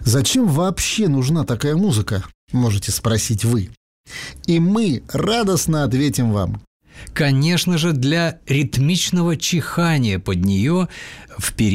Зачем вообще нужна такая музыка, можете спросить вы. И мы радостно ответим вам. Конечно же, для ритмичного чихания под нее в период